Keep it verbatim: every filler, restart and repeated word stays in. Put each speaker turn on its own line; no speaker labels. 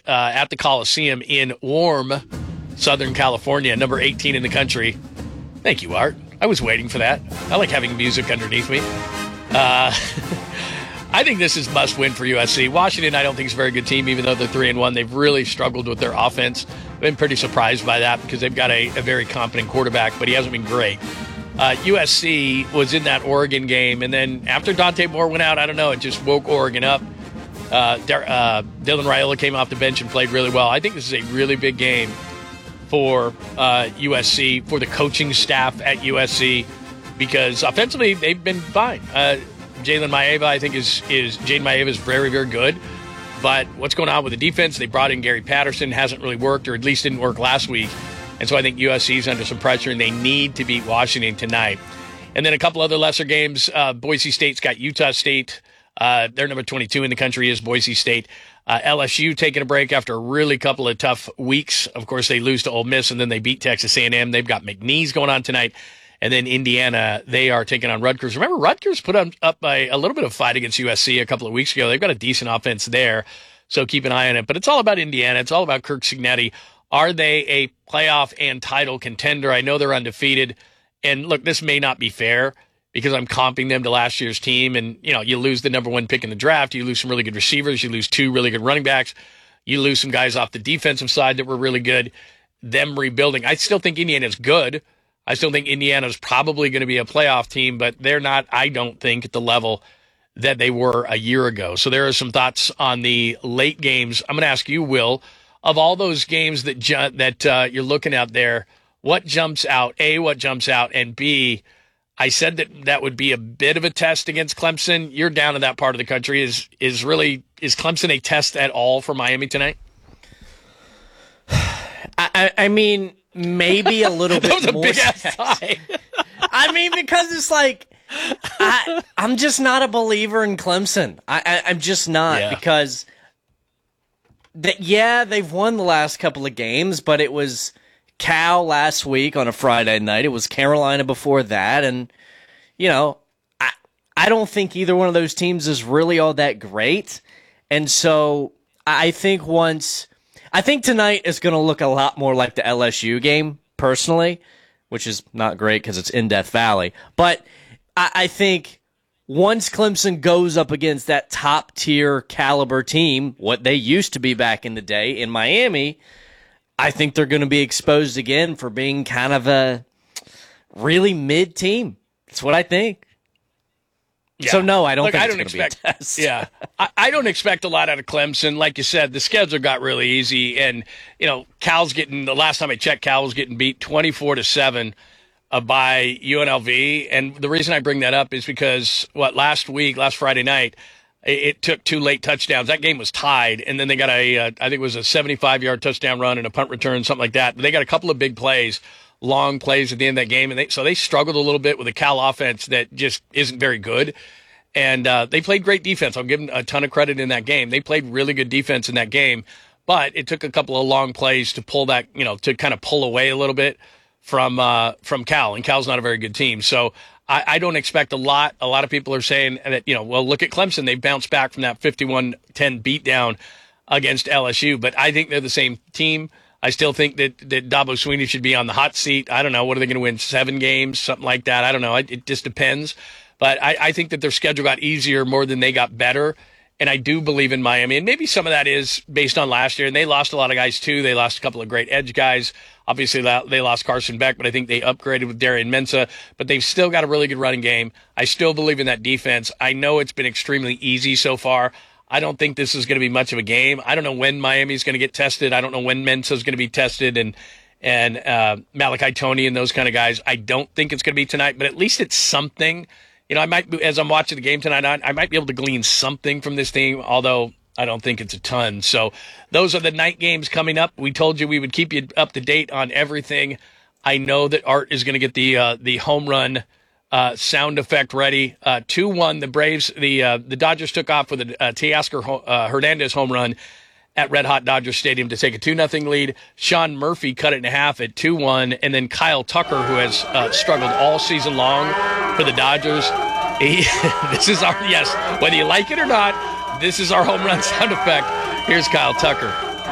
uh, at the Coliseum in warm Southern California, number eighteen in the country. Thank you, Art. I was waiting for that. I like having music underneath me. Uh, I think this is must win for U S C. Washington, I don't think is a very good team, even though they're three and one. They've really struggled with their offense. I've been pretty surprised by that because they've got a, a very competent quarterback, but he hasn't been great. Uh, U S C was in that Oregon game, and then after Dante Moore went out, I don't know, it just woke Oregon up. Uh, uh, Dylan Raiola came off the bench and played really well. I think this is a really big game for uh, U S C, for the coaching staff at U S C, because offensively they've been fine. Uh, Jalen Maeva, I think, is is Jaden Maeva is very, very good. But what's going on with the defense? They brought in Gary Patterson, hasn't really worked, or at least didn't work last week. And so I think U S C is under some pressure, and they need to beat Washington tonight. And then a couple other lesser games. Uh, Boise State's got Utah State. Uh, they're number twenty-two in the country is Boise State. Uh, L S U taking a break after a really couple of tough weeks. Of course, they lose to Ole Miss, and then they beat Texas A and M. They've got McNeese going on tonight. And then Indiana, they are taking on Rutgers. Remember, Rutgers put on, up by a little bit of fight against U S C a couple of weeks ago. They've got a decent offense there, so keep an eye on it. But it's all about Indiana. It's all about Kirk Cignetti. Are they a playoff and title contender? I know they're undefeated. And look, this may not be fair because I'm comping them to last year's team. And, you know, you lose the number one pick in the draft. You lose some really good receivers. You lose two really good running backs. You lose some guys off the defensive side that were really good. Them rebuilding. I still think Indiana's good. I still think Indiana's probably going to be a playoff team, but they're not, I don't think, at the level that they were a year ago. So there are some thoughts on the late games. I'm going to ask you, Will, of all those games that ju- that uh, you're looking at there, what jumps out? A, what jumps out? And B, I said that that would be a bit of a test against Clemson. You're down in that part of the country. Is is really is Clemson a test at all for Miami tonight?
I, I mean, maybe a little bit
that was a
more.
Big ass tie.
I mean, because it's like I, I'm just not a believer in Clemson. I, I, I'm just not
Yeah.
because that. Yeah, they've won the last couple of games, but it was Cal last week on a Friday night. It was Carolina before that, and you know, I I don't think either one of those teams is really all that great, and so I think once. I think tonight is going to look a lot more like the L S U game, personally, which is not great because it's in Death Valley. But I, I think once Clemson goes up against that top-tier caliber team, what they used to be back in the day in Miami, I think they're going to be exposed again for being kind of a really mid team. That's what I think.
Yeah.
So, no, I don't
Look,
think
I
it's
don't
going to be a
expect,
test.
Yeah. I, I don't expect a lot out of Clemson. Like you said, the schedule got really easy. And, you know, Cal's getting, the last time I checked, Cal was getting beat twenty-four to seven uh, by U N L V. And the reason I bring that up is because, what, last week, last Friday night, it, it took two late touchdowns. That game was tied. And then they got a, uh, I think it was a seventy-five-yard touchdown run and a punt return, something like that. But they got a couple of big plays, long plays at the end of that game. And they, so they struggled a little bit with a Cal offense that just isn't very good. And uh, they played great defense. I'll give them a ton of credit in that game. They played really good defense in that game, but it took a couple of long plays to pull that, you know, to kind of pull away a little bit from uh, from Cal. And Cal's not a very good team. So I, I don't expect a lot. A lot of people are saying that, you know, well, look at Clemson. They bounced back from that fifty-one ten beatdown against L S U, but I think they're the same team. I still think that, that Dabo Swinney should be on the hot seat. I don't know. What are they going to win? Seven games, something like that. I don't know. It, it just depends. But I, I think that their schedule got easier more than they got better. And I do believe in Miami. And maybe some of that is based on last year. And they lost a lot of guys, too. They lost a couple of great edge guys. Obviously, they lost Carson Beck, but I think they upgraded with Darian Mensah. But they've still got a really good running game. I still believe in that defense. I know it's been extremely easy so far. I don't think this is going to be much of a game. I don't know when Miami's going to get tested. I don't know when Mensah's going to be tested. And and uh, Malachi Toney and those kind of guys. I don't think it's going to be tonight, but at least it's something. You know, I might, as I'm watching the game tonight, I, I might be able to glean something from this team, although I don't think it's a ton. So those are the night games coming up. We told you we would keep you up to date on everything. I know that Art is going to get the uh, the home run uh, sound effect ready. Uh, two one, the Braves, the uh, the Dodgers took off with a uh, Teoscar uh, Hernandez home run at Red Hot Dodger Stadium to take a two nothing lead. Sean Murphy cut it in half at two one, and then Kyle Tucker, who has uh, struggled all season long for the Dodgers. He, this is our, yes, whether you like it or not, this is our home run sound effect. Here's Kyle Tucker.